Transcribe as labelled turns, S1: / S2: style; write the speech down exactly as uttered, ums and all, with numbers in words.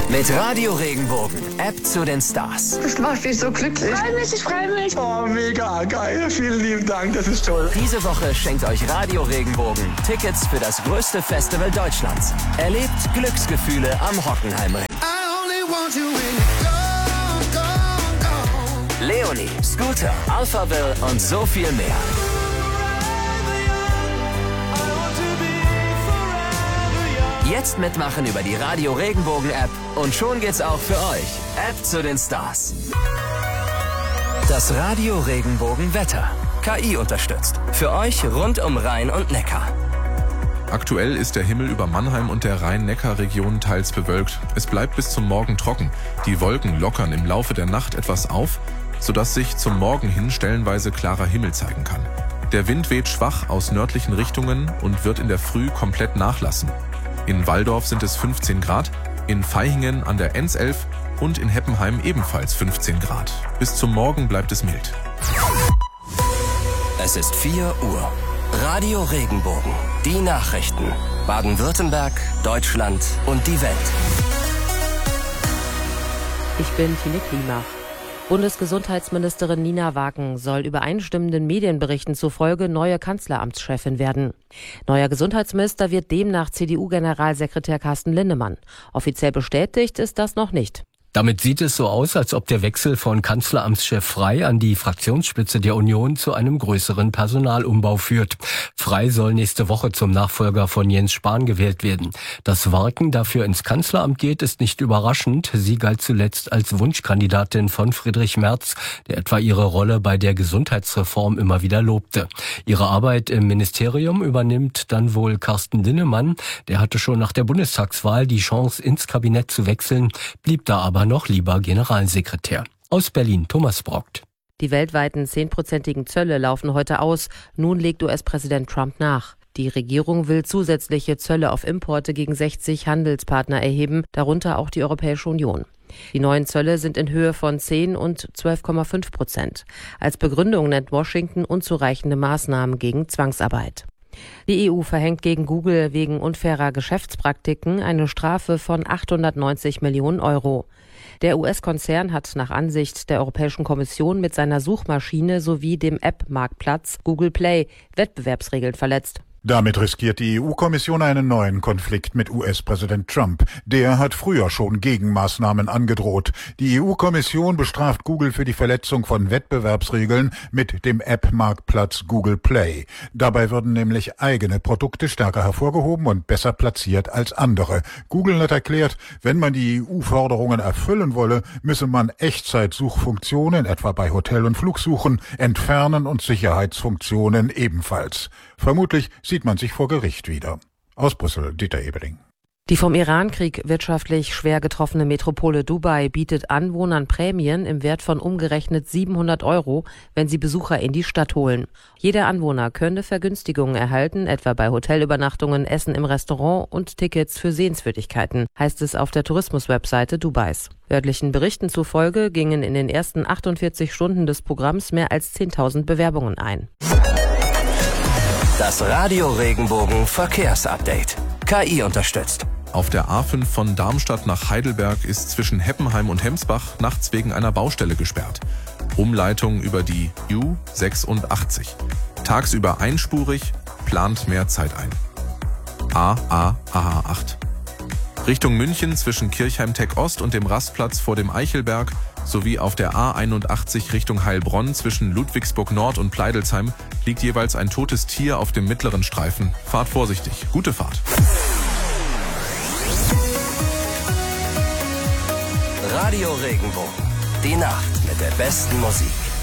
S1: Mit Radio Regenbogen, App zu den Stars.
S2: Das macht mich so glücklich. Ich freue mich, ich freue mich.
S3: Oh, mega geil. Vielen lieben Dank, das ist toll.
S1: Diese Woche schenkt euch Radio Regenbogen Tickets für das größte Festival Deutschlands. Erlebt Glücksgefühle am Hockenheimring. Leonie, Scooter, Alphaville und so viel mehr. Jetzt mitmachen über die Radio Regenbogen App und schon geht's auch für euch. App zu den Stars. Das Radio Regenbogen Wetter. K I unterstützt. Für euch rund um Rhein und Neckar.
S4: Aktuell ist der Himmel über Mannheim und der Rhein-Neckar-Region teils bewölkt. Es bleibt bis zum Morgen trocken. Die Wolken lockern im Laufe der Nacht etwas auf, sodass sich zum Morgen hin stellenweise klarer Himmel zeigen kann. Der Wind weht schwach aus nördlichen Richtungen und wird in der Früh komplett nachlassen. In Walldorf sind es fünfzehn Grad, in Vaihingen an der Enns elf und in Heppenheim ebenfalls fünfzehn Grad. Bis zum Morgen bleibt es mild.
S1: Es ist vier Uhr. Radio Regenbogen. Die Nachrichten. Baden-Württemberg, Deutschland und die Welt.
S5: Ich bin Tine Klimach. Bundesgesundheitsministerin Nina Wagen soll übereinstimmenden Medienberichten zufolge neue Kanzleramtschefin werden. Neuer Gesundheitsminister wird demnach C D U-Generalsekretär Carsten Linnemann. Offiziell bestätigt ist das noch nicht.
S6: Damit sieht es so aus, als ob der Wechsel von Kanzleramtschef Frey an die Fraktionsspitze der Union zu einem größeren Personalumbau führt. Frey soll nächste Woche zum Nachfolger von Jens Spahn gewählt werden. Dass Wagen dafür ins Kanzleramt geht, ist nicht überraschend. Sie galt zuletzt als Wunschkandidatin von Friedrich Merz, der etwa ihre Rolle bei der Gesundheitsreform immer wieder lobte. Ihre Arbeit im Ministerium übernimmt dann wohl Carsten Linnemann. Der hatte schon nach der Bundestagswahl die Chance, ins Kabinett zu wechseln, blieb da aber noch lieber Generalsekretär. Aus Berlin, Thomas Brockt.
S5: Die weltweiten zehnprozentigen Zölle laufen heute aus. Nun legt U S-Präsident Trump nach. Die Regierung will zusätzliche Zölle auf Importe gegen sechzig Handelspartner erheben, darunter auch die Europäische Union. Die neuen Zölle sind in Höhe von zehn und zwölf Komma fünf Prozent. Als Begründung nennt Washington unzureichende Maßnahmen gegen Zwangsarbeit. Die E U verhängt gegen Google wegen unfairer Geschäftspraktiken eine Strafe von achthundertneunzig Millionen Euro. Der U S-Konzern hat nach Ansicht der Europäischen Kommission mit seiner Suchmaschine sowie dem App-Marktplatz Google Play Wettbewerbsregeln verletzt.
S7: Damit riskiert die E U-Kommission einen neuen Konflikt mit U S-Präsident Trump. Der hat früher schon Gegenmaßnahmen angedroht. Die E U-Kommission bestraft Google für die Verletzung von Wettbewerbsregeln mit dem App-Marktplatz Google Play. Dabei würden nämlich eigene Produkte stärker hervorgehoben und besser platziert als andere. Google hat erklärt, wenn man die E U-Forderungen erfüllen wolle, müsse man Echtzeitsuchfunktionen, etwa bei Hotel- und Flugsuchen, entfernen und Sicherheitsfunktionen ebenfalls. Vermutlich sieht man sich vor Gericht wieder. Aus Brüssel, Dieter Ebeling.
S5: Die vom Irankrieg wirtschaftlich schwer getroffene Metropole Dubai bietet Anwohnern Prämien im Wert von umgerechnet siebenhundert Euro, wenn sie Besucher in die Stadt holen. Jeder Anwohner könne Vergünstigungen erhalten, etwa bei Hotelübernachtungen, Essen im Restaurant und Tickets für Sehenswürdigkeiten, heißt es auf der Tourismuswebseite Dubais. Örtlichen Berichten zufolge gingen in den ersten achtundvierzig Stunden des Programms mehr als zehntausend Bewerbungen ein.
S1: Das Radio Regenbogen Verkehrsupdate. K I unterstützt.
S4: Auf der A fünf von Darmstadt nach Heidelberg ist zwischen Heppenheim und Hemsbach nachts wegen einer Baustelle gesperrt. Umleitung über die U sechsundachtzig. Tagsüber einspurig, plant mehr Zeit ein. A A A H acht. Richtung München zwischen Kirchheim-Tech Ost und dem Rastplatz vor dem Eichelberg sowie auf der A einundachtzig Richtung Heilbronn zwischen Ludwigsburg Nord und Pleidelsheim liegt jeweils ein totes Tier auf dem mittleren Streifen. Fahrt vorsichtig. Gute Fahrt.
S1: Radio Regenbogen. Die Nacht mit der besten Musik.